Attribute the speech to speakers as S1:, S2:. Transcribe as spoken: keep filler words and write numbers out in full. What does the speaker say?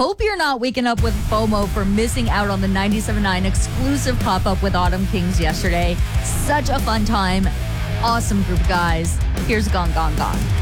S1: Hope you're not waking up with FOMO for missing out on the ninety-seven point nine exclusive pop-up with Autumn Kings yesterday. Such a fun time. Awesome group of guys. Here's Gone, Gone, Gone.